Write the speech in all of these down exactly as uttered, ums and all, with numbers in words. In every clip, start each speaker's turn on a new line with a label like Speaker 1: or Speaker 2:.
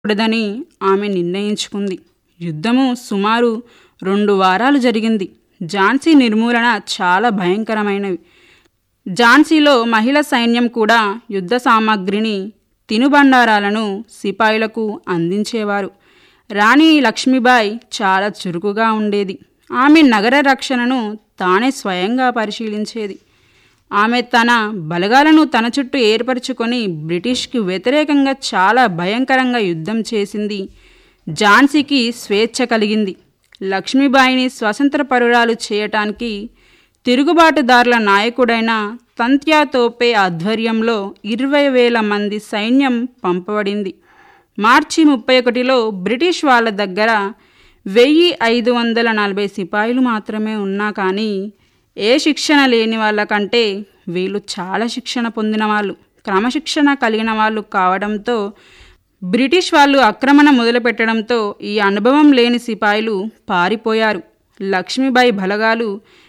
Speaker 1: కూడదని ఆమె నిర్ణయించుకుంది. యుద్ధము సుమారు రెండు వారాలు జరిగింది. ఝాన్సీ నిర్మూలన చాలా భయంకరమైనవి. ఝాన్సీలో మహిళా సైన్యం కూడా యుద్ధ సామాగ్రిని, తినుబండారాలను సిపాయిలకు అందించేవారు. రాణి లక్ష్మీబాయి చాలా చురుకుగా ఉండేది. ఆమె నగర రక్షణను తానే స్వయంగా పరిశీలించేది. ఆమె తన బలగాలను తన చుట్టూ ఏర్పరచుకొని బ్రిటిష్కి వ్యతిరేకంగా చాలా భయంకరంగా యుద్ధం చేసింది. ఝాన్సీకి స్వేచ్ఛ కలిగింది. లక్ష్మీబాయిని స్వతంత్రపరురాలు చేయటానికి తిరుగుబాటుదారుల నాయకుడైన తంత్యా తోపే ఆధ్వర్యంలో ఇరవై వేల మంది సైన్యం పంపబడింది. మార్చి ముప్పై ఒకటిలో బ్రిటిష్ వాళ్ళ దగ్గర వెయ్యి ఐదు వందల నలభై సిపాయిలు మాత్రమే ఉన్నా కానీ ఏ శిక్షణ లేని వాళ్ళకంటే వీళ్ళు చాలా శిక్షణ పొందిన వాళ్ళు, క్రమశిక్షణ కలిగిన వాళ్ళు కావడంతో బ్రిటిష్ వాళ్ళు ఆక్రమణ మొదలుపెట్టడంతో ఈ అనుభవం లేని సిపాయిలు పారిపోయారు. లక్ష్మీబాయి బలగాలు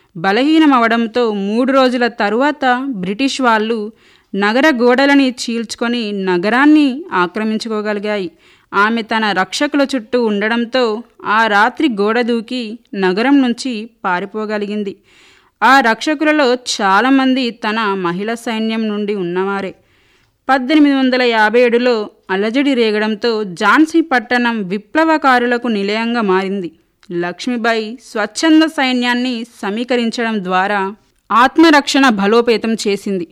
Speaker 1: బలహీనమవడంతో మూడు రోజుల తరువాత బ్రిటిష్ వాళ్ళు నగర గోడలని చీల్చుకొని నగరాన్ని ఆక్రమించుకోగలిగాయి. ఆమె తన రక్షకుల చుట్టూ ఉండడంతో ఆ రాత్రి గోడ దూకి నగరం నుంచి పారిపోగలిగింది. ఆ రక్షకులలో చాలామంది తన మహిళా సైన్యం నుండి ఉన్నవారే. పద్దెనిమిది వందల యాభై ఏడులో అలజడి రేగడంతో ఝాన్సీ పట్టణం విప్లవకారులకు నిలయంగా మారింది. లక్ష్మీబాయి స్వచ్ఛంద సైన్యాన్ని సమీకరించడం ద్వారా ఆత్మరక్షణ బలోపేతం చేసింది.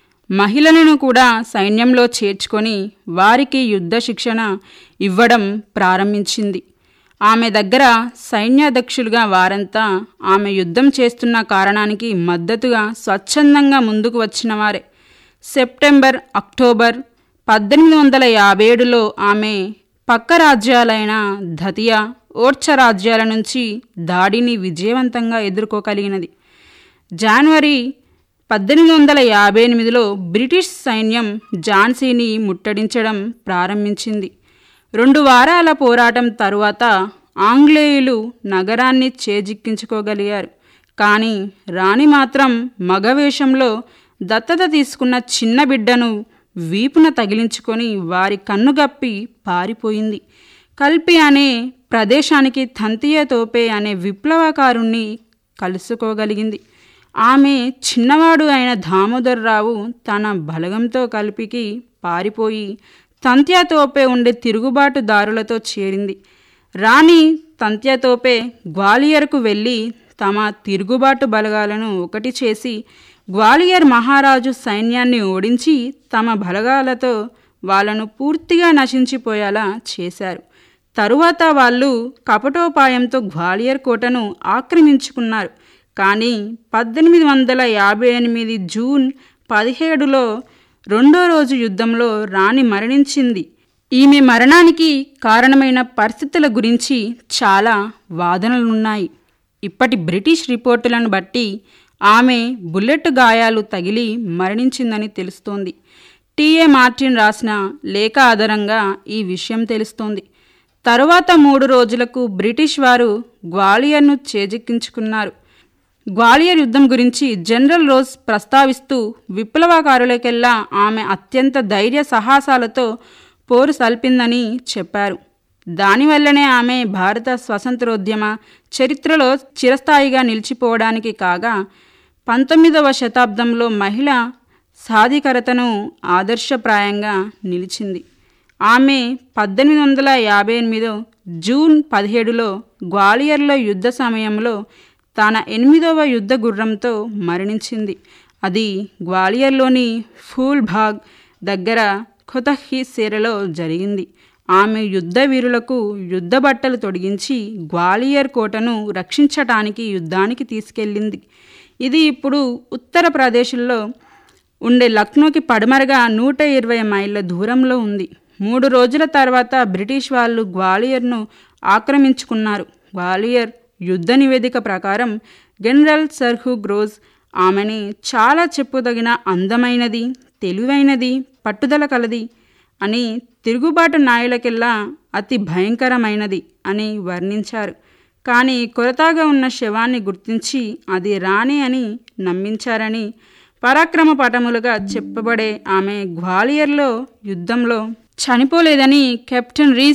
Speaker 1: మహిళలను కూడా సైన్యంలో చేర్చుకొని వారికి యుద్ధ శిక్షణ ఇవ్వడం ప్రారంభించింది. ఆమె దగ్గర సైన్యాధ్యక్షులుగా వారంతా ఆమె యుద్ధం చేస్తున్న కారణానికి మద్దతుగా స్వచ్ఛందంగా ముందుకు వచ్చిన వారే. సెప్టెంబర్, అక్టోబర్ పద్దెనిమిది వందల యాభై ఏడులో ఆమె పక్క రాజ్యాలైన దతియా, ఓర్చ రాజ్యాల నుంచి దాడిని విజయవంతంగా ఎదుర్కోగలిగినది. జనవరి పద్దెనిమిది వందల యాభై ఎనిమిదిలో బ్రిటిష్ సైన్యం ఝాన్సీని ముట్టడించడం ప్రారంభించింది. రెండు వారాల పోరాటం తరువాత ఆంగ్లేయులు నగరాన్ని చేజిక్కించుకోగలిగారు. కానీ రాణి మాత్రం మగవేషంలో దత్తత తీసుకున్న చిన్న బిడ్డను వీపున తగిలించుకొని వారి కన్నుగప్పి పారిపోయింది. కల్పి అనే ప్రదేశానికి తంతియా తోపే అనే విప్లవకారుణ్ణి కలుసుకోగలిగింది. ఆమె చిన్నవాడు అయిన దామోదర్రావు తన బలగంతో కల్పికి పారిపోయి తంత్యా తోపే ఉండే తిరుగుబాటుదారులతో చేరింది. రాణి తంత్యా తోపే గ్వాలియర్కు వెళ్ళి తమ తిరుగుబాటు బలగాలను ఒకటి చేసి గ్వాలియర్ మహారాజు సైన్యాన్ని ఓడించి తమ బలగాలతో వాళ్ళను పూర్తిగా నశించిపోయేలా చేశారు. తరువాత వాళ్ళు కపటోపాయంతో గ్వాలియర్ కోటను ఆక్రమించుకున్నారు. కానీ పద్దెనిమిది వందల యాభై ఎనిమిది జూన్ పదిహేడులో రెండో రోజు యుద్ధంలో రాణి మరణించింది. ఈమె మరణానికి కారణమైన పరిస్థితుల గురించి చాలా వాదనలున్నాయి. ఇప్పటి బ్రిటిష్ రిపోర్టులను బట్టి ఆమె బుల్లెట్ గాయాలు తగిలి మరణించిందని తెలుస్తోంది. టిఏ మార్టిన్ రాసిన లేఖ ఆధారంగా ఈ విషయం తెలుస్తోంది. తరువాత మూడు రోజులకు బ్రిటిష్ వారు గ్వాలియర్ను చేజిక్కించుకున్నారు. గ్వాలియర్ యుద్ధం గురించి జనరల్ రోజ్ ప్రస్తావిస్తూ విప్లవకారులకెల్లా ఆమె అత్యంత ధైర్య సాహసాలతో పోరు సల్పిందని చెప్పారు. దానివల్లనే ఆమె భారత స్వతంత్రోద్యమ చరిత్రలో చిరస్థాయిగా నిలిచిపోవడానికి కాగా పంతొమ్మిదవ శతాబ్దంలో మహిళ సాధికారతను ఆదర్శప్రాయంగా నిలిచింది. ఆమె పద్దెనిమిది వందల యాభై ఎనిమిదో జూన్ పదిహేడులో గ్వాలియర్లో యుద్ధ సమయంలో తన ఎనిమిదవ యుద్ధ గుర్రంతో మరణించింది. అది గ్వాలియర్లోని ఫూల్బాగ్ దగ్గర ఖొతహి సేరలో జరిగింది. ఆమె యుద్ధ వీరులకు యుద్ధ బట్టలు తొడిగించి గ్వాలియర్ కోటను రక్షించటానికి యుద్ధానికి తీసుకెళ్ళింది. ఇది ఇప్పుడు ఉత్తరప్రదేశ్లో ఉండే లక్నోకి పడమరగా నూట ఇరవై మైళ్ళ దూరంలో ఉంది. మూడు రోజుల తర్వాత బ్రిటిష్ వాళ్ళు గ్వాలియర్ను ఆక్రమించుకున్నారు. గ్వాలియర్ యుద్ధ నివేదిక ప్రకారం జనరల్ సర్ హ్యూగ్ రోజ్ ఆమెని చాలా చెప్పుదగిన అందమైనది, తెలివైనది, పట్టుదల కలది అని, తిరుగుబాటు నాయులకెల్లా అతి భయంకరమైనది అని వర్ణించారు. కానీ కొరతగా ఉన్న శవాన్ని గుర్తించి అది రాణి అని నమ్మించారని పరాక్రమ పటములుగా చెప్పబడే ఆమె గ్వాలియర్లో యుద్ధంలో చనిపోలేదని కెప్టెన్ రీస్